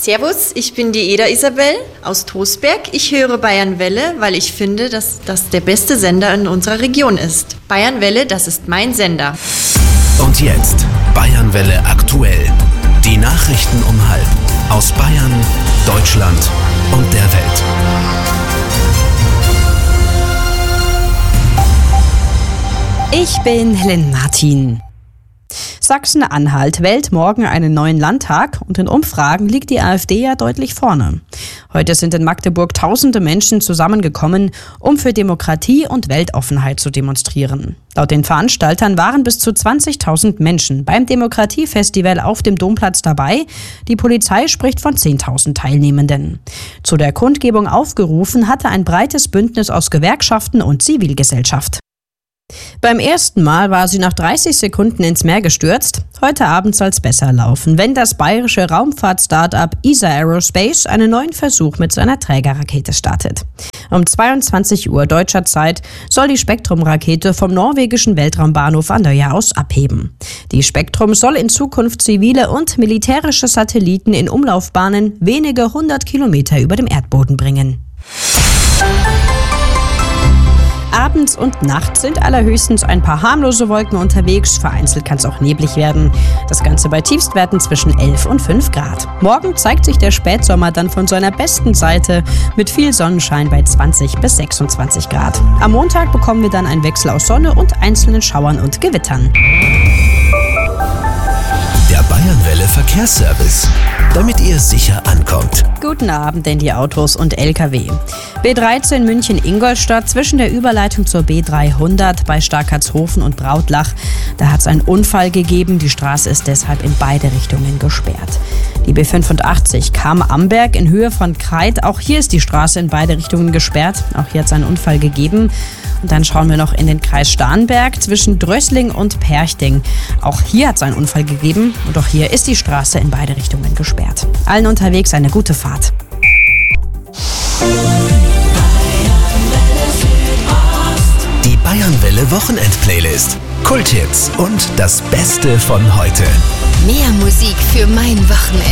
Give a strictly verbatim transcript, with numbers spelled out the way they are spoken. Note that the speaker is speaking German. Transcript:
Servus, ich bin die Eda Isabel aus Tosberg. Ich höre Bayern Welle, weil ich finde, dass das der beste Sender in unserer Region ist. Bayern Welle, das ist mein Sender. Und jetzt Bayern Welle aktuell. Die Nachrichten um halb aus Bayern, Deutschland und der Welt. Ich bin Helen Martin. Sachsen-Anhalt wählt morgen einen neuen Landtag und in Umfragen liegt die AfD ja deutlich vorne. Heute sind in Magdeburg tausende Menschen zusammengekommen, um für Demokratie und Weltoffenheit zu demonstrieren. Laut den Veranstaltern waren bis zu zwanzigtausend Menschen beim Demokratiefestival auf dem Domplatz dabei. Die Polizei spricht von zehntausend Teilnehmenden. Zu der Kundgebung aufgerufen hatte ein breites Bündnis aus Gewerkschaften und Zivilgesellschaft. Beim ersten Mal war sie nach dreißig Sekunden ins Meer gestürzt. Heute Abend soll es besser laufen, wenn das bayerische Raumfahrt-Startup E S A Aerospace einen neuen Versuch mit seiner Trägerrakete startet. Um zweiundzwanzig Uhr deutscher Zeit soll die Spektrum-Rakete vom norwegischen Weltraumbahnhof Andøya aus abheben. Die Spektrum soll in Zukunft zivile und militärische Satelliten in Umlaufbahnen wenige hundert Kilometer über dem Erdboden bringen. Abends und nachts sind allerhöchstens ein paar harmlose Wolken unterwegs. Vereinzelt kann es auch neblig werden. Das Ganze bei Tiefstwerten zwischen elf und fünf Grad. Morgen zeigt sich der Spätsommer dann von seiner besten Seite mit viel Sonnenschein bei zwanzig bis sechsundzwanzig Grad. Am Montag bekommen wir dann einen Wechsel aus Sonne und einzelnen Schauern und Gewittern. Der Bayern Welle Verkehrsservice, damit ihr sicher ankommt. Guten Abend in die Autos und L K W. B dreizehn München-Ingolstadt zwischen der Überleitung zur B dreihundert bei Starkertshofen und Brautlach. Da hat es einen Unfall gegeben. Die Straße ist deshalb in beide Richtungen gesperrt. Die B fünfundachtzig Cham-Amberg in Höhe von Kreit. Auch hier ist die Straße in beide Richtungen gesperrt. Auch hier hat es einen Unfall gegeben. Und dann schauen wir noch in den Kreis Starnberg zwischen Drößling und Perchting. Auch hier hat es einen Unfall gegeben und auch hier ist die Straße in beide Richtungen gesperrt. Allen unterwegs eine gute Fahrt. Die Bayern Welle Wochenend-Playlist. Kulthits und das Beste von heute. Mehr Musik für mein Wochenende.